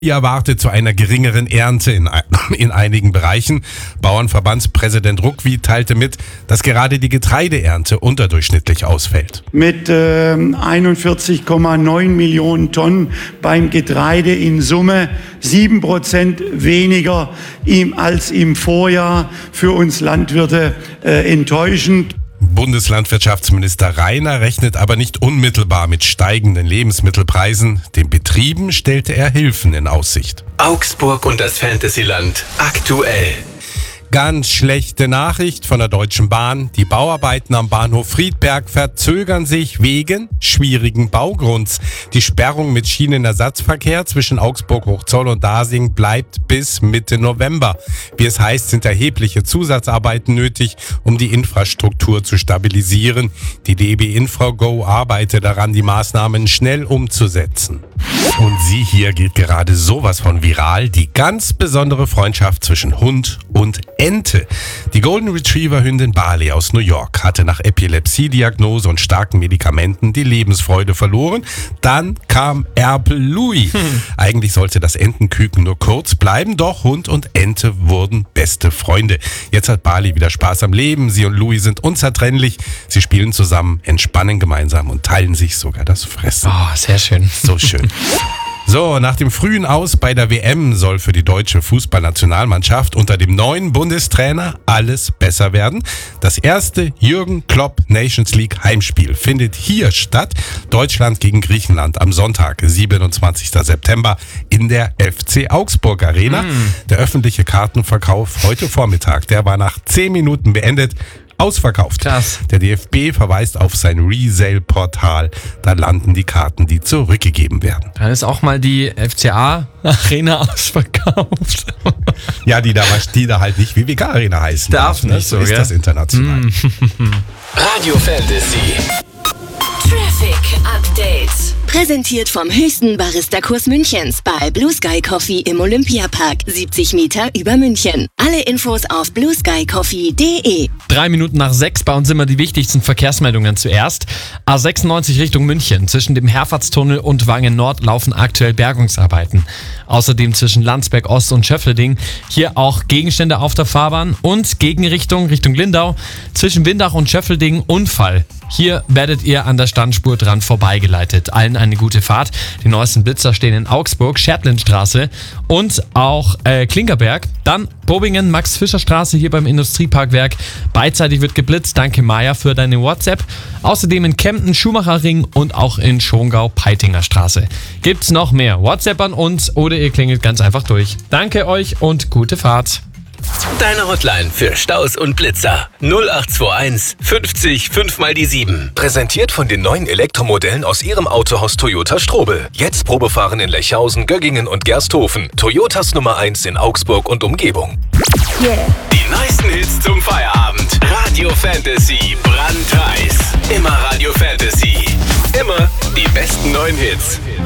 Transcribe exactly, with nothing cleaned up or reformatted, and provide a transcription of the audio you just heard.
erwartet zu einer geringeren Ernte in, in einigen Bereichen. Bauernverbandspräsident Ruckwi teilte mit, dass gerade die Getreideernte unterdurchschnittlich ausfällt. Mit äh, einundvierzig Komma neun Millionen Tonnen beim Getreide in Summe sieben Prozent weniger im, als im Vorjahr, für uns Landwirte äh, enttäuschend. Bundeslandwirtschaftsminister Rainer rechnet aber nicht unmittelbar mit steigenden Lebensmittelpreisen. Den Betrieben stellte er Hilfen in Aussicht. Augsburg und das Fantasyland aktuell. Ganz schlechte Nachricht von der Deutschen Bahn. Die Bauarbeiten am Bahnhof Friedberg verzögern sich wegen schwierigen Baugrunds. Die Sperrung mit Schienenersatzverkehr zwischen Augsburg-Hochzoll und Dasing bleibt bis Mitte November. Wie es heißt, sind erhebliche Zusatzarbeiten nötig, um die Infrastruktur zu stabilisieren. Die D B Infrago arbeitet daran, die Maßnahmen schnell umzusetzen. Und sie hier geht gerade sowas von viral. Die ganz besondere Freundschaft zwischen Hund und Ente. Die Golden Retriever Hündin Bali aus New York hatte nach Epilepsie-Diagnose und starken Medikamenten die Lebensfreude verloren. Dann kam Erpel Louis. Hm. Eigentlich sollte das Entenküken nur kurz bleiben, doch Hund und Ente wurden beste Freunde. Jetzt hat Bali wieder Spaß am Leben. Sie und Louis sind unzertrennlich. Sie spielen zusammen, entspannen gemeinsam und teilen sich sogar das Fressen. Oh, sehr schön. So schön. So, nach dem frühen Aus bei der W M soll für die deutsche Fußballnationalmannschaft unter dem neuen Bundestrainer alles besser werden. Das erste Jürgen Klopp Nations League Heimspiel findet hier statt. Deutschland gegen Griechenland am Sonntag, siebenundzwanzigsten September in der F C Augsburg Arena. Mm. Der öffentliche Kartenverkauf heute Vormittag, der war nach zehn Minuten beendet. Ausverkauft. Krass. Der D F B verweist auf sein Resale-Portal. Da landen die Karten, die zurückgegeben werden. Dann ist auch mal die F C A-Arena ausverkauft. Ja, die da, die da halt nicht W W K-Arena heißen. Darf nicht so, so ist gell? das international. Mm. Radio Fantasy. Traffic Update. Präsentiert vom höchsten Barista-Kurs Münchens bei Blue Sky Coffee im Olympiapark. siebzig Meter über München. Alle Infos auf blue sky coffee punkt de. Drei Minuten nach sechs, bei uns immer die wichtigsten Verkehrsmeldungen zuerst. A sechsundneunzig Richtung München. Zwischen dem Herfahrtstunnel und Wangen Nord laufen aktuell Bergungsarbeiten. Außerdem zwischen Landsberg Ost und Schöffleding. Hier auch Gegenstände auf der Fahrbahn. Und Gegenrichtung Richtung Lindau. Zwischen Windach und Schöffleding Unfall. Hier werdet ihr an der Standspur dran vorbeigeleitet. Allen eine gute Fahrt. Die neuesten Blitzer stehen in Augsburg, Schertlindstraße und auch äh, Klinkerberg. Dann Bobingen, Max-Fischer-Straße hier beim Industrieparkwerk. Beidseitig wird geblitzt. Danke Maja für deine WhatsApp. Außerdem in Kempten, Schumacherring und auch in Schongau, Peitinger Straße. Gibt's noch mehr? WhatsApp an uns oder ihr klingelt ganz einfach durch. Danke euch und gute Fahrt. Deine Hotline für Staus und Blitzer null acht zwei eins fünfzig fünf mal die sieben. Präsentiert von den neuen Elektromodellen aus Ihrem Autohaus Toyota Strobel. Jetzt Probefahren in Lechhausen, Göggingen und Gersthofen. Toyotas Nummer eins in Augsburg und Umgebung. Yeah. Die neuesten Hits zum Feierabend. Radio Fantasy brandheiß. Immer Radio Fantasy. Immer die besten neuen Hits.